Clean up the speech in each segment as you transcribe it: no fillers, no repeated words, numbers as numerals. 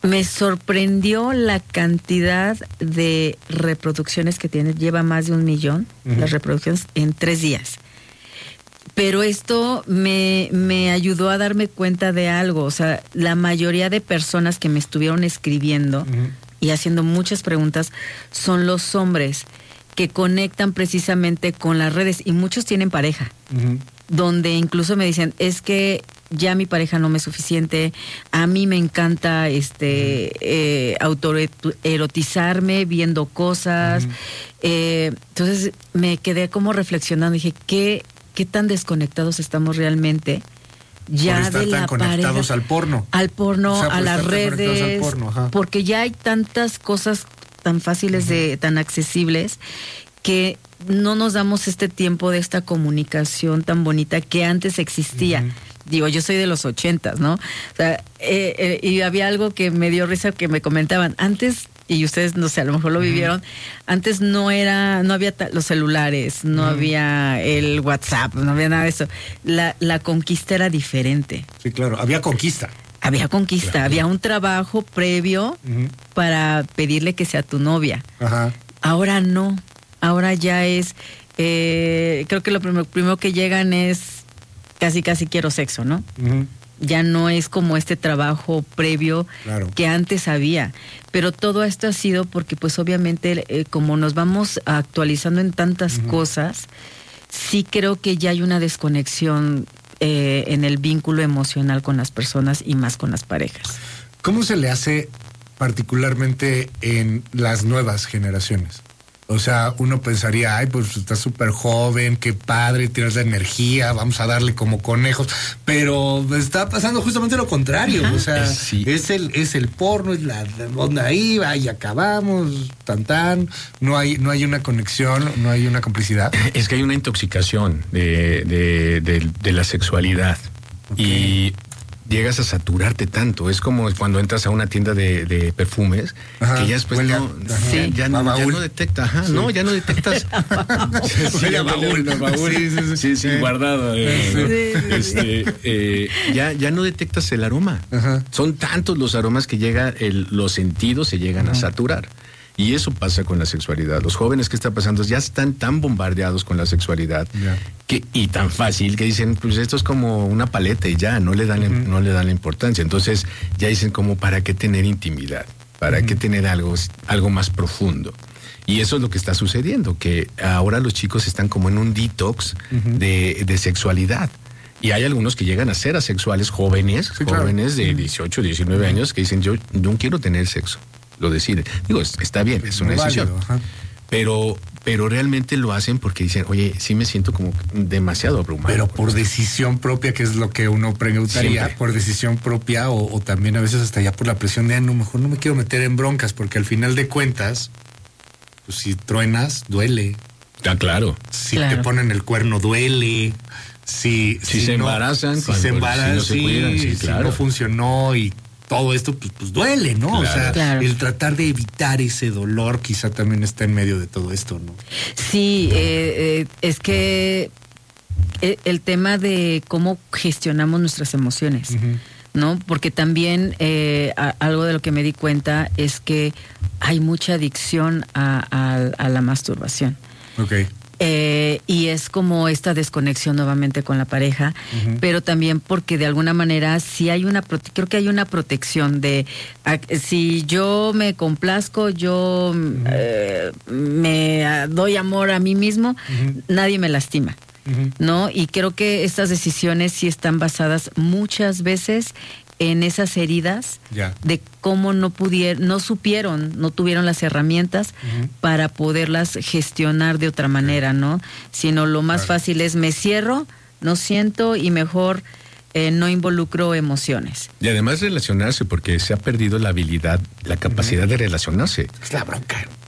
Me sorprendió la cantidad de reproducciones que tiene. Lleva más de 1 millón las reproducciones en 3 días. Pero esto me ayudó a darme cuenta de algo. O sea, la mayoría de personas que me estuvieron escribiendo y haciendo muchas preguntas son los hombres que conectan precisamente con las redes. Y muchos tienen pareja. Donde incluso me dicen, es que ya mi pareja no me es suficiente, a mí me encanta autoerotizarme viendo cosas. Entonces me quedé como reflexionando, dije, ¿qué tan desconectados estamos realmente ya de la tan conectados pareja, al porno? Al porno, o sea, a las redes, al porno, porque ya hay tantas cosas tan fáciles tan accesibles, que no nos damos este tiempo de esta comunicación tan bonita que antes existía. Digo, yo soy de los 80s, ¿no? O sea, y había algo que me dio risa que me comentaban. Antes, y ustedes, no sé, a lo mejor lo vivieron, antes no había los celulares, no había el WhatsApp, no había nada de eso. La conquista era diferente. Sí, claro, había conquista. Había conquista, claro. Había un trabajo previo para pedirle que sea tu novia. Ahora no. Ahora ya es, creo que lo primero que llegan es casi quiero sexo, ¿no? Ya no es como este trabajo previo que antes había. Pero todo esto ha sido porque, pues obviamente, como nos vamos actualizando en tantas cosas, sí creo que ya hay una desconexión en el vínculo emocional con las personas y más con las parejas. ¿Cómo se le hace particularmente en las nuevas generaciones? O sea, uno pensaría, ay, pues está súper joven, qué padre, tienes la energía, vamos a darle como conejos, pero está pasando justamente lo contrario. O sea, es el porno, es la onda ahí, y acabamos, no hay una conexión, no hay una complicidad. Es que hay una intoxicación de la sexualidad. Y llegas a saturarte tanto. Es como cuando entras a una tienda de perfumes, que ya después ya no detecta. Ya no detectas. Guardado. Ya no detectas el aroma. Son tantos los aromas que los sentidos se llegan a saturar. Y eso pasa con la sexualidad. Los jóvenes, ¿qué está pasando? Ya están tan bombardeados con la sexualidad y tan fácil que dicen, pues esto es como una paleta y ya, no le dan la importancia. Entonces ya dicen como, ¿para qué tener intimidad? ¿Para qué tener algo más profundo? Y eso es lo que está sucediendo, que ahora los chicos están como en un detox de sexualidad. Y hay algunos que llegan a ser asexuales jóvenes de 18, 19 años que dicen, yo no quiero tener sexo. Lo deciden. Digo, está bien, es una decisión. Pero realmente lo hacen porque dicen, oye, sí me siento como demasiado abrumado. Pero por decisión propia, que es lo que uno preguntaría, siempre. Por decisión propia o también a veces hasta ya por la presión de, no, mejor no me quiero meter en broncas, porque al final de cuentas, pues si truenas, duele. Claro. Si te ponen el cuerno, duele. Si se embarazan. Si se embarazan, no se cuidan, si no funcionó y todo esto, pues duele, ¿no? Claro. O sea, el tratar de evitar ese dolor quizá también está en medio de todo esto, ¿no? Sí, es que el tema de cómo gestionamos nuestras emociones, ¿no? Porque también algo de lo que me di cuenta es que hay mucha adicción a la masturbación. Y es como esta desconexión nuevamente con la pareja, pero también porque de alguna manera sí hay creo que hay una protección de si yo me complazco, yo me doy amor a mí mismo, nadie me lastima, ¿no? Y creo que estas decisiones sí están basadas muchas veces en esas heridas de cómo no tuvieron las herramientas para poderlas gestionar de otra manera, ¿no? Sino lo más fácil es me cierro, no siento y mejor no involucro emociones. Y además relacionarse, porque se ha perdido la habilidad, la capacidad de relacionarse. Es la bronca.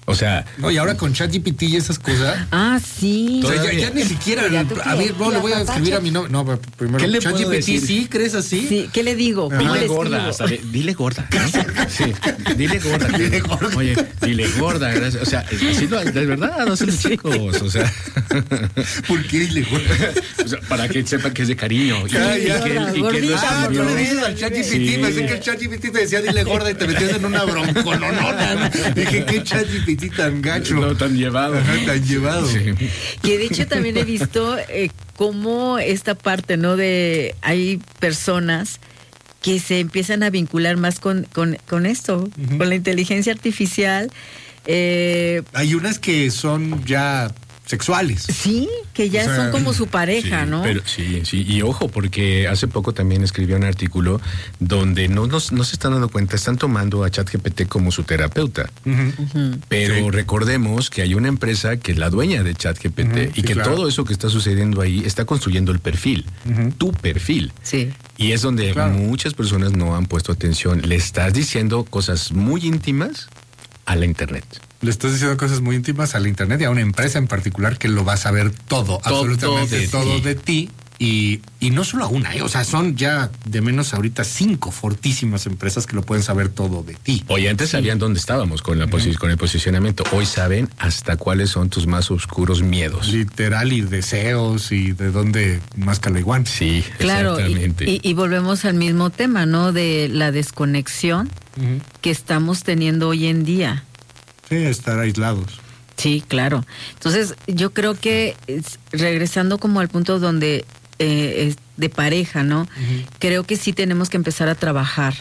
O sea... No, y ahora con ChatGPT y esas cosas... Ah, sí. O sea, ya ni siquiera... A ver, no, le voy a escribir a mi novio. No, primero, ¿qué le ChatGPT, ¿sí? ¿Crees así? Sí, ¿qué le digo? Dile gorda, dile gorda. ¿No? Sí, dile gorda. Dile gorda. Oye, dile gorda. O sea, así de verdad, no son chicos. O sea... ¿Por qué dile gorda? O sea, para que sepan que es de cariño. Y que no le dices al ChatGPT. Pensé que el ChatGPT te decía dile gorda y te metías en una broncononona. Dije, ¿qué ChatGPT tan gacho? No, tan llevado. Ajá, tan llevado. Sí. Que de hecho también he visto cómo esta parte, ¿no? De hay personas que se empiezan a vincular más con esto, con la inteligencia artificial. Hay unas que son ya sexuales. Sí, que ya son como su pareja, sí, ¿no? Pero sí, y ojo, porque hace poco también escribió un artículo donde no se están dando cuenta, están tomando a ChatGPT como su terapeuta. Pero recordemos que hay una empresa que es la dueña de ChatGPT y que todo eso que está sucediendo ahí está construyendo el perfil, tu perfil. Sí. Y es donde muchas personas no han puesto atención. Le estás diciendo cosas muy íntimas a la internet. Le estás diciendo cosas muy íntimas a la internet y a una empresa en particular que lo va a saber todo absolutamente todo de ti. Y no solo a una, o sea, son ya de menos ahorita 5 fortísimas empresas que lo pueden saber todo de ti. Oye, antes sabían dónde estábamos con el posicionamiento. Hoy saben hasta cuáles son tus más oscuros miedos. Literal, y deseos y de dónde más calaiguán. Sí, claro, exactamente. Y volvemos al mismo tema, ¿no? De la desconexión que estamos teniendo hoy en día. Sí, estar aislados. Sí, claro. Entonces, yo creo que regresando como al punto donde de pareja, ¿no? Creo que sí tenemos que empezar a trabajar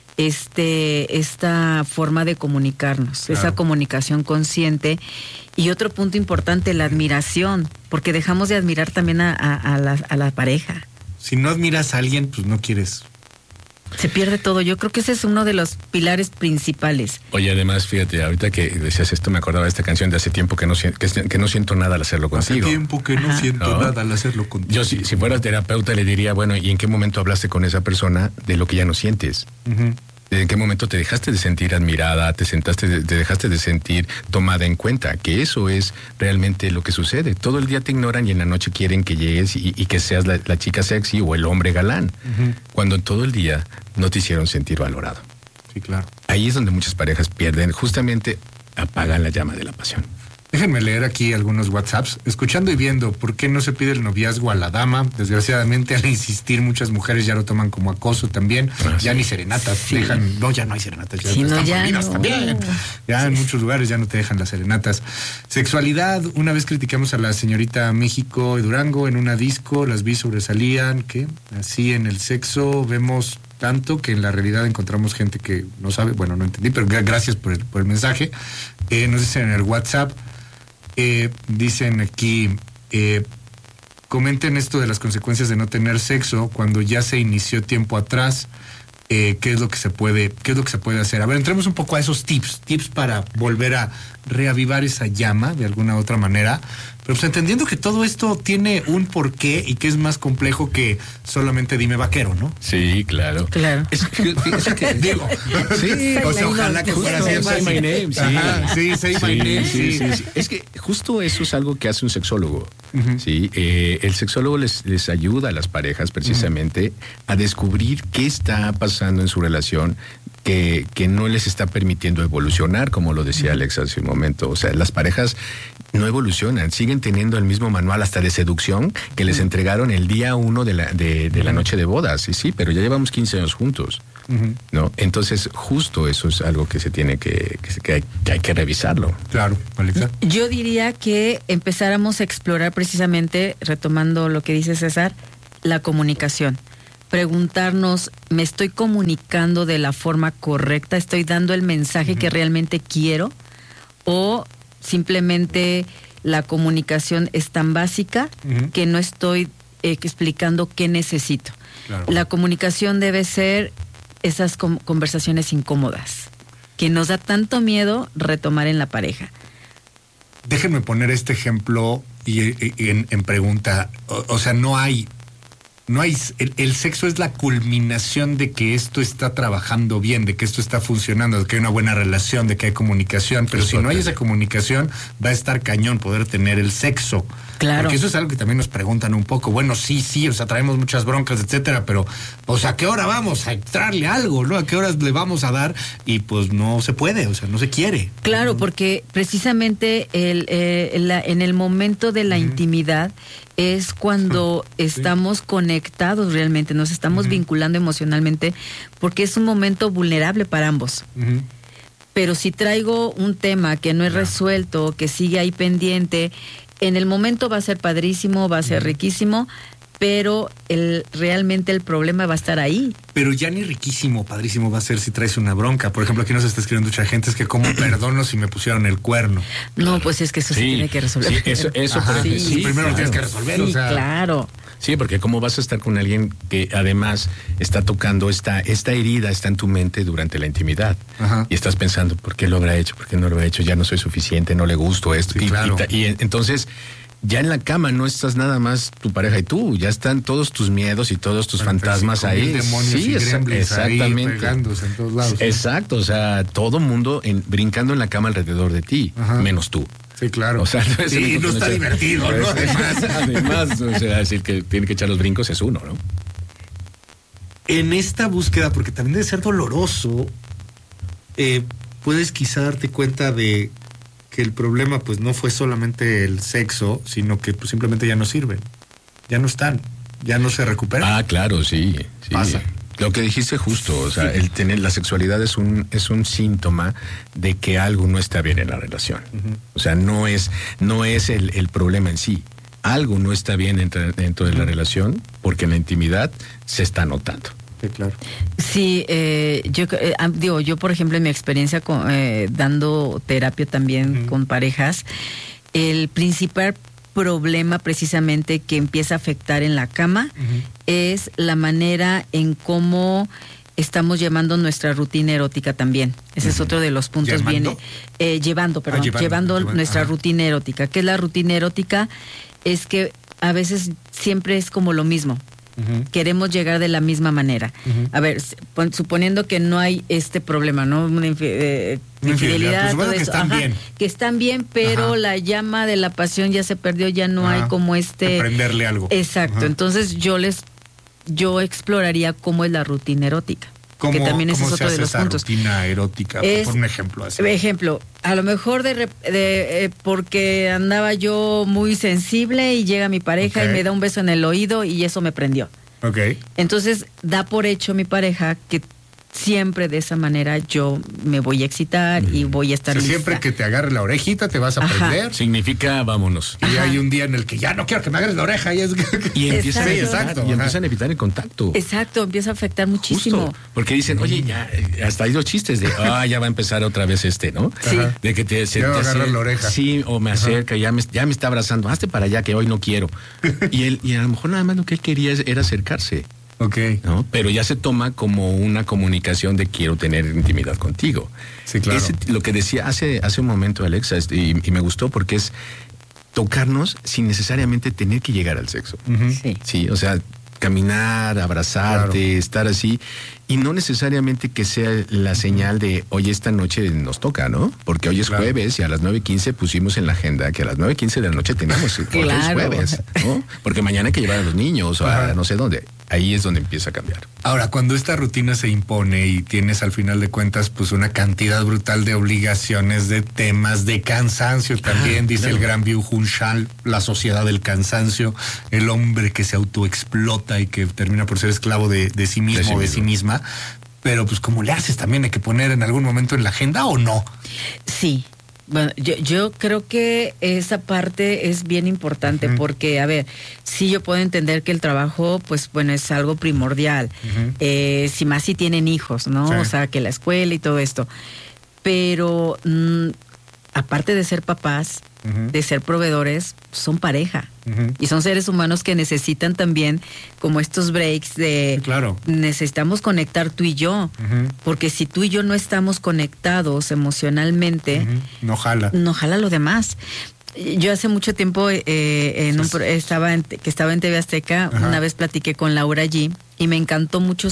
esta forma de comunicarnos, esa comunicación consciente. Y otro punto importante, la admiración, porque dejamos de admirar también a la pareja. Si no admiras a alguien, pues no quieres. Se pierde todo. Yo creo que ese es uno de los pilares principales. Oye, además, fíjate, ahorita que decías esto, me acordaba de esta canción de hace tiempo que no siento nada al hacerlo contigo. Hace tiempo que no siento nada al hacerlo contigo. Yo, si fuera terapeuta, le diría, bueno, ¿y en qué momento hablaste con esa persona de lo que ya no sientes? ¿En qué momento te dejaste de sentir admirada, te dejaste de sentir tomada en cuenta? Que eso es realmente lo que sucede. Todo el día te ignoran y en la noche quieren que llegues y que seas la chica sexy o el hombre galán. Cuando todo el día no te hicieron sentir valorado. Sí, claro. Ahí es donde muchas parejas pierden, justamente apagan la llama de la pasión. Déjenme leer aquí algunos WhatsApps. Escuchando y viendo, ¿por qué no se pide el noviazgo a la dama? Desgraciadamente, al insistir, muchas mujeres ya lo toman como acoso también. Ya ni serenatas dejan. No, ya no hay serenatas. Ya están prohibidas también. Ya en muchos lugares ya no te dejan las serenatas. Sexualidad. Una vez criticamos a la señorita México de Durango en una disco. Las vi sobresalían. ¿Qué? Así en el sexo vemos tanto que en la realidad encontramos gente que no sabe. Bueno, no entendí, pero gracias por el mensaje. Nos dicen en el WhatsApp. Dicen aquí, comenten esto de las consecuencias de no tener sexo cuando ya se inició tiempo atrás. ¿Qué es lo que se puede hacer? A ver, entremos un poco a esos tips para volver a reavivar esa llama de alguna otra manera. Pero pues entendiendo que todo esto tiene un porqué y que es más complejo que solamente dime vaquero, ¿no? Sí, claro. Claro. Fíjese que digo, sí, o sea, ojalá que fuera así. Say my name, sí. Ajá, sí, say my name, sí. Es que justo eso es algo que hace un sexólogo. Sí, el sexólogo les ayuda a las parejas precisamente a descubrir qué está pasando en su relación que no les está permitiendo evolucionar, como lo decía Alex hace un momento. O sea, las parejas no evolucionan, siguen teniendo el mismo manual hasta de seducción que les entregaron el día 1 de la noche de bodas. Sí, pero ya llevamos 15 años juntos. ¿No? Entonces, justo eso es algo que se tiene que hay que revisarlo. Claro, Alexa. Yo diría que empezáramos a explorar precisamente, retomando lo que dice César, la comunicación. Preguntarnos, ¿me estoy comunicando de la forma correcta? ¿Estoy dando el mensaje que realmente quiero? ¿O simplemente la comunicación es tan básica que no estoy explicando qué necesito? Claro. La comunicación debe ser esas conversaciones incómodas que nos da tanto miedo retomar en la pareja. Déjenme poner este ejemplo y en pregunta. O sea, no hay no hay, el sexo es la culminación de que esto está trabajando bien, de que esto está funcionando, de que hay una buena relación, de que hay comunicación, pero si no hay esa comunicación, va a estar cañón poder tener el sexo. Claro. Porque eso es algo que también nos preguntan un poco. Bueno, sí, o sea, traemos muchas broncas, etcétera, pero, pues, ¿a qué hora vamos a entrarle algo, no? ¿A qué horas le vamos a dar? Y pues no se puede, o sea, no se quiere. Claro, porque precisamente en el momento de la intimidad es cuando estamos conectados realmente, nos estamos vinculando emocionalmente, porque es un momento vulnerable para ambos. Pero si traigo un tema que no es resuelto, que sigue ahí pendiente, en el momento va a ser padrísimo, va a ser riquísimo, pero realmente el problema va a estar ahí. Pero ya ni riquísimo, padrísimo va a ser si traes una bronca. Por ejemplo, aquí nos está escribiendo mucha gente, es que cómo perdono si me pusieron el cuerno. No, pues es que eso se tiene que resolver. Sí, eso primero lo tienes que resolver. Sí, claro. Sí, porque cómo vas a estar con alguien que además está tocando esta herida, está en tu mente durante la intimidad. Y estás pensando, ¿por qué lo habrá hecho? ¿Por qué no lo ha hecho? Ya no soy suficiente, no le gusto esto. Sí, y entonces, ya en la cama no estás nada más tu pareja y tú, ya están todos tus miedos y todos tus fantasmas ahí. Sí, exactamente. Ahí pegándose en todos lados. Exacto, o sea, todo mundo brincando en la cama alrededor de ti, menos tú. Sí, claro. O sea, no está divertido, ¿no? Además, o sea, decir que tiene que echar los brincos es uno, ¿no? En esta búsqueda, porque también debe ser doloroso, puedes quizá darte cuenta de que el problema pues no fue solamente el sexo, sino que pues, simplemente ya no sirven, ya no están, ya no se recuperan. Ah, claro, sí. Pasa. Lo que dijiste justo, o sea, el tener la sexualidad es un síntoma de que algo no está bien en la relación. O sea, no es el problema en sí. Algo no está bien dentro de la relación porque en la intimidad se está notando. Sí, claro. Sí, yo por ejemplo en mi experiencia dando terapia también con parejas, el principal problema precisamente que empieza a afectar en la cama es la manera en cómo estamos llevando nuestra rutina erótica también. Ese es otro de los puntos. Llevando nuestra rutina erótica. ¿Qué es la rutina erótica? Es que a veces siempre es como lo mismo. Queremos llegar de la misma manera. A ver, suponiendo que no hay este problema, ¿no? Una infidelidad, todo eso. Que están bien, pero la llama de la pasión ya se perdió, ya no hay como prenderle algo. Exacto. Entonces yo exploraría cómo es la rutina erótica. Que también ese es otro de los puntos. Rutina erótica, por un ejemplo así. Ejemplo, a lo mejor porque andaba yo muy sensible y llega mi pareja y me da un beso en el oído y eso me prendió. Entonces da por hecho mi pareja que siempre de esa manera yo me voy a excitar y voy a estar lista. Siempre que te agarre la orejita te vas a prender. Significa vámonos. Y hay un día en el que ya no quiero que me agarres la oreja. Y empiezan a evitar el contacto. Exacto, empieza a afectar muchísimo. Justo, porque dicen, oye, ya, hasta hay los chistes de, ya va a empezar otra vez ¿no? Sí. De que te agarrar la oreja. Sí, o me acerca, ya me está abrazando, hazte para allá que hoy no quiero. y a lo mejor nada más lo que él quería era acercarse. ¿No? Pero ya se toma como una comunicación de quiero tener intimidad contigo. Sí, claro. Lo que decía hace un momento Alexa, y me gustó porque es tocarnos sin necesariamente tener que llegar al sexo. Sí, o sea, caminar, abrazarte, estar así, y no necesariamente que sea la señal de hoy esta noche nos toca, ¿no? Porque hoy es jueves y a las 9:15 pusimos en la agenda que a las 9:15 de la noche teníamos porque es jueves, ¿no? Porque mañana hay que llevar a los niños o a no sé dónde. Ahí es donde empieza a cambiar. Ahora, cuando esta rutina se impone y tienes al final de cuentas pues una cantidad brutal de obligaciones, de temas, de cansancio también, dice el gran Byung-Chul Han, la sociedad del cansancio, el hombre que se autoexplota y que termina por ser esclavo de sí mismo o de sí misma, pero pues ¿cómo le haces? ¿También hay que poner en algún momento en la agenda o no? Sí. Bueno, yo creo que esa parte es bien importante porque, a ver, sí yo puedo entender que el trabajo, pues bueno, es algo primordial, si más si tienen hijos, ¿no? Sí. O sea, que la escuela y todo esto, pero aparte de ser papás, de ser proveedores, son pareja. Y son seres humanos que necesitan también como estos breaks de... Claro. Necesitamos conectar tú y yo. Porque si tú y yo no estamos conectados emocionalmente... No jala. No jala lo demás. Yo hace mucho tiempo estaba en TV Azteca, una vez platiqué con Laura G y me encantó mucho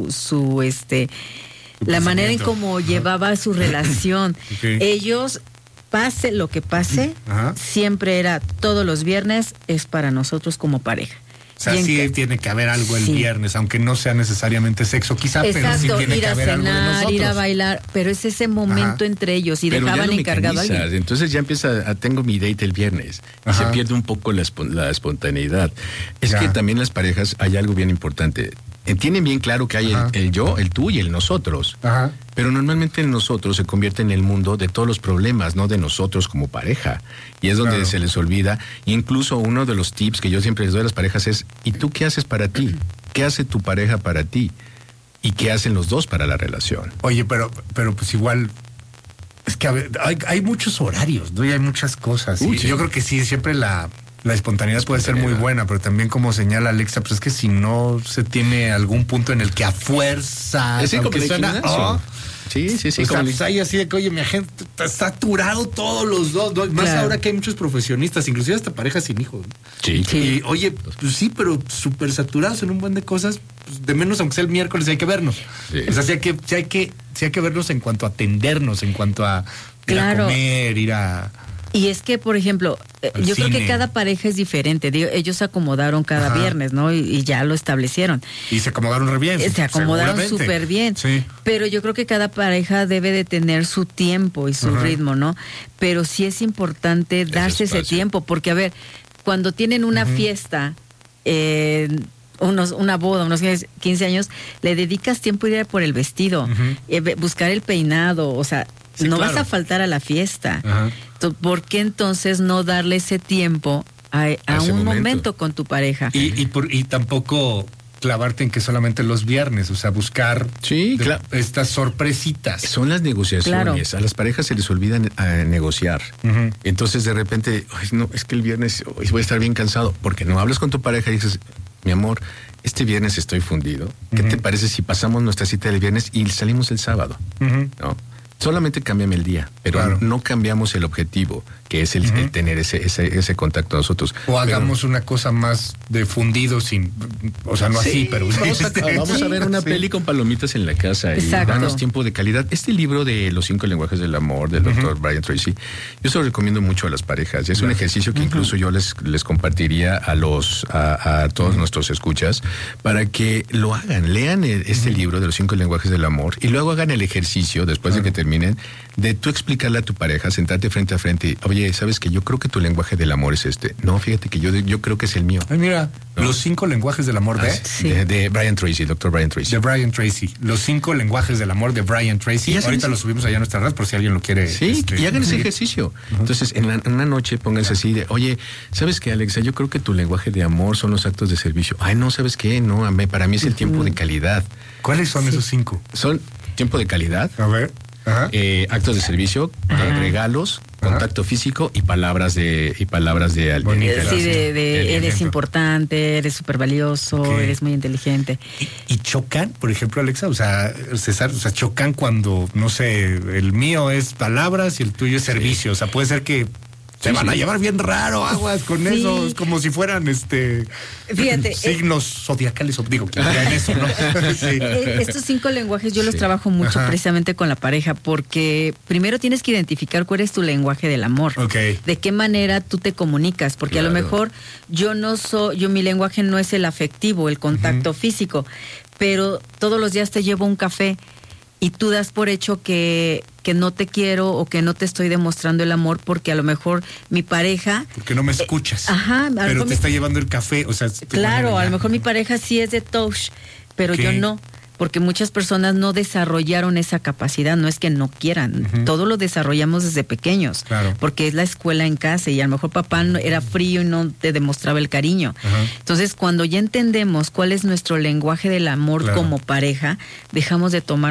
la manera en cómo llevaba su relación. Ellos, pase lo que pase, siempre era todos los viernes es para nosotros como pareja. O sea, sí tiene que haber algo el viernes, aunque no sea necesariamente sexo, quizá, pero sí tiene que haber algo de nosotros. Ir a bailar, pero es ese momento entre ellos y pero dejaban encargado a alguien. Entonces ya empieza tengo mi date el viernes y se pierde un poco la espontaneidad. Es que también las parejas hay algo bien importante. Tienen bien claro que hay el yo, el tú y el nosotros. Pero normalmente el nosotros se convierte en el mundo de todos los problemas, no de nosotros como pareja. Y es donde se les olvida. Incluso uno de los tips que yo siempre les doy a las parejas es, ¿y tú qué haces para ti? ¿Qué hace tu pareja para ti? ¿Y qué hacen los dos para la relación? Oye, pero pues igual, es que hay muchos horarios, ¿no? Y hay muchas cosas. Sí. Yo creo que sí, siempre la espontaneidad puede ser muy buena, pero también como señala Alexa, pues es que si no se tiene algún punto en el que a fuerza... Es aunque suena... Sí. O sea, pues hay así de que, oye, mi agente está saturado todos los dos, ¿no? Más ahora que hay muchos profesionistas, inclusive hasta parejas sin hijos, ¿no? Sí. Y oye, pues sí, pero súper saturados en un buen de cosas, pues de menos aunque sea el miércoles hay que vernos. Sí. O sea, sí hay que vernos en cuanto a atendernos, en cuanto a ir a comer, ir a... Y es que, por ejemplo, yo creo que cada pareja es diferente. Ellos se acomodaron cada viernes, ¿no? Y ya lo establecieron. Y se acomodaron re bien. Se acomodaron súper bien. Sí. Pero yo creo que cada pareja debe de tener su tiempo y su ritmo, ¿no? Pero sí es importante darse ese tiempo. Porque, a ver, cuando tienen una fiesta, una boda, unos 15 años, le dedicas tiempo a ir por el vestido, buscar el peinado, o sea... Sí, no vas a faltar a la fiesta. ¿Por qué entonces no darle ese tiempo a un momento con tu pareja? Y tampoco clavarte en que solamente los viernes, o sea, buscar estas sorpresitas. Son las negociaciones. Claro. A las parejas se les olvida negociar. Entonces de repente, no, es que el viernes voy a estar bien cansado, porque no hablas con tu pareja y dices, mi amor, este viernes estoy fundido. ¿Qué te parece si pasamos nuestra cita del viernes y salimos el sábado? ¿No? Solamente cámbiame el día, pero no cambiamos el objetivo, que es el tener ese contacto nosotros. O hagamos una cosa más de fundido o sea, no así, pero... Vamos a ver una peli con palomitas en la casa y darnos tiempo de calidad. Este libro de Los 5 lenguajes del amor, del doctor Brian Tracy, yo se lo recomiendo mucho a las parejas. Es un ejercicio que incluso yo les compartiría a todos nuestros escuchas para que lo hagan. Lean este libro de Los 5 lenguajes del amor y luego hagan el ejercicio, después de que terminen, de tú explicarle a tu pareja, sentarte frente a frente y, oye, ¿sabes que yo creo que tu lenguaje del amor es este? No, fíjate que yo creo que es el mío. Ay, mira, ¿no? Los 5 lenguajes del amor de Brian Tracy, doctor Brian Tracy. De Brian Tracy. Los 5 lenguajes del amor de Brian Tracy. Ahorita lo subimos allá a nuestras redes por si alguien lo quiere. Sí, y hagan ese ejercicio. Entonces, en una noche pónganse así de, oye, ¿sabes qué, Alexa? Yo creo que tu lenguaje de amor son los actos de servicio. Ay, no, ¿sabes qué? No, para mí es el tiempo de calidad. ¿Cuáles son esos 5? Son tiempo de calidad. A ver. Actos de servicio, regalos, contacto físico y palabras de eres importante, eres súper valioso, eres muy inteligente. ¿Y chocan, por ejemplo, Alexa? O sea, César, chocan cuando, no sé, el mío es palabras y el tuyo es servicio. O sea, puede ser que se van a llevar bien raro, aguas con esos, como si fueran fíjate, signos zodiacales, digo, que en eso, ¿no? Estos 5 lenguajes yo los trabajo mucho precisamente con la pareja, porque primero tienes que identificar cuál es tu lenguaje del amor. De qué manera tú te comunicas, porque a lo mejor mi lenguaje no es el afectivo, el contacto físico, pero todos los días te llevo un café y tú das por hecho que no te quiero o que no te estoy demostrando el amor porque a lo mejor mi pareja... Porque no me escuchas. Pero te está llevando el café, o sea... Claro, a lo mejor mi pareja sí es de touch, pero yo no. Porque muchas personas no desarrollaron esa capacidad, no es que no quieran, todo lo desarrollamos desde pequeños, porque es la escuela en casa y a lo mejor papá era frío y no te demostraba el cariño. Entonces, cuando ya entendemos cuál es nuestro lenguaje del amor como pareja, dejamos de tomar